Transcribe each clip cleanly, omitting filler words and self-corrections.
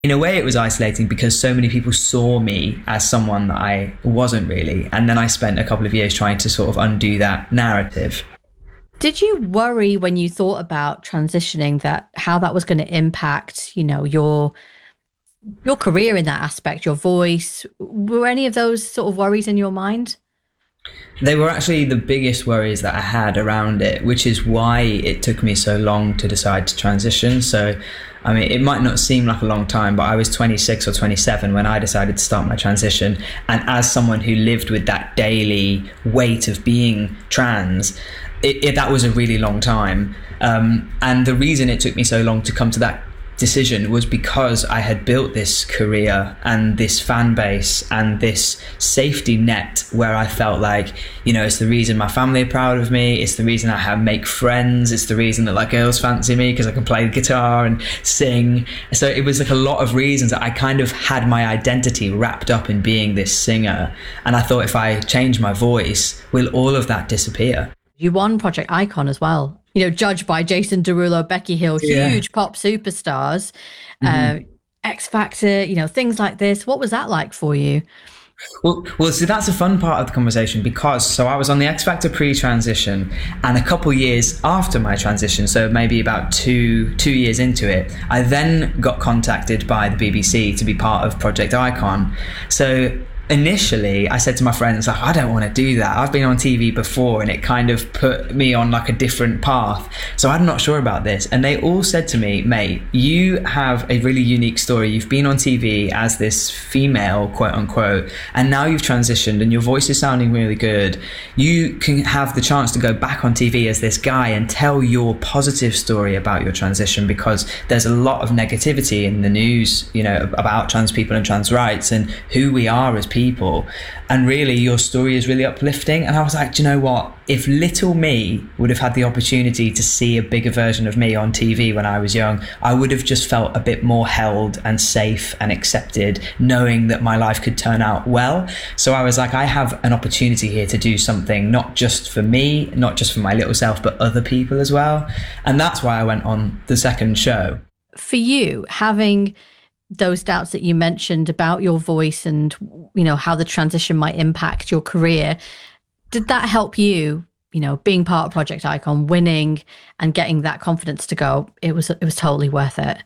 in a way it was isolating because so many people saw me as someone that I wasn't really. And then I spent a couple of years trying to sort of undo that narrative. Did you worry when you thought about transitioning that how that was going to impact, your career in that aspect, your voice? Were any of those sort of worries in your mind? They were actually the biggest worries that I had around it, which is why it took me so long to decide to transition. So, I mean, it might not seem like a long time, but I was 26 or 27 when I decided to start my transition. And as someone who lived with that daily weight of being trans, that was a really long time. And the reason it took me so long to come to that decision was because I had built this career and this fan base and this safety net where I felt like, it's the reason my family are proud of me. It's the reason I make friends. It's the reason that like girls fancy me because I can play the guitar and sing. So it was like a lot of reasons that I kind of had my identity wrapped up in being this singer. And I thought if I change my voice, will all of that disappear? You won Project Icon as well. Judged by Jason Derulo, Becky Hill, huge pop superstars, X Factor, things like this. What was that like for you? Well, so that's a fun part of the conversation because I was on the X Factor pre-transition, and a couple years after my transition, so maybe about two years into it, I then got contacted by the BBC to be part of Project Icon. So initially I said to my friends, like, I don't want to do that. I've been on TV before and it kind of put me on like a different path. So I'm not sure about this. And they all said to me, mate, you have a really unique story. You've been on TV as this female, quote unquote, and now you've transitioned and your voice is sounding really good. You can have the chance to go back on TV as this guy and tell your positive story about your transition, because there's a lot of negativity in the news, about trans people and trans rights and who we are as people. And really your story is really uplifting. And I was like, do you know what, if little me would have had the opportunity to see a bigger version of me on TV when I was young, I would have just felt a bit more held and safe and accepted, knowing that my life could turn out well. So I was like, I have an opportunity here to do something not just for me, not just for my little self, but other people as well. And that's why I went on the second show. For you, having those doubts that you mentioned about your voice and, how the transition might impact your career, did that help you, being part of Project Icon, winning and getting that confidence to go, it was totally worth it?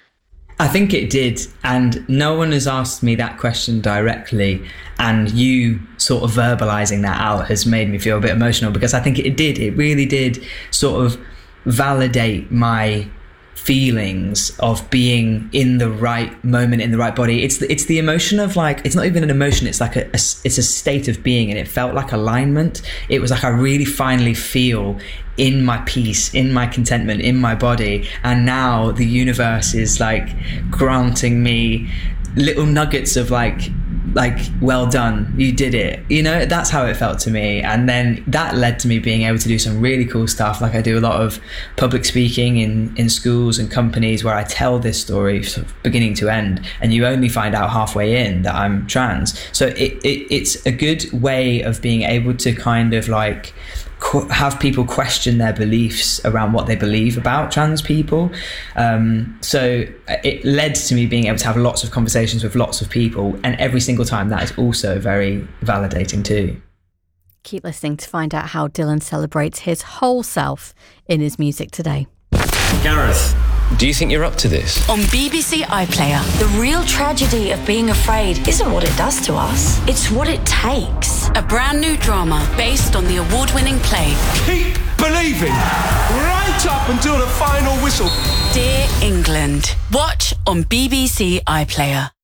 I think it did. And no one has asked me that question directly. And you sort of verbalizing that out has made me feel a bit emotional, because I think it really did sort of validate my feelings of being in the right moment, in the right body. It's the emotion of like, it's not even an emotion, it's like it's a state of being, and it felt like alignment. It was like I really finally feel in my peace, in my contentment, in my body, and now the universe is like granting me little nuggets of like well done, you did it. That's how it felt to me. And then that led to me being able to do some really cool stuff. Like I do a lot of public speaking in schools and companies where I tell this story sort of beginning to end, and you only find out halfway in that I'm trans. So it's a good way of being able to kind of like have people question their beliefs around what they believe about trans people. So it led to me being able to have lots of conversations with lots of people, and every single time that is also very validating too. Keep listening to find out how Dylan celebrates his whole self in his music today. Gareth, do you think you're up to this? On BBC iPlayer, the real tragedy of being afraid isn't what it does to us, it's what it takes. A brand new drama based on the award-winning play Keep Believing, right up until the final whistle. Dear England. Watch on BBC iPlayer.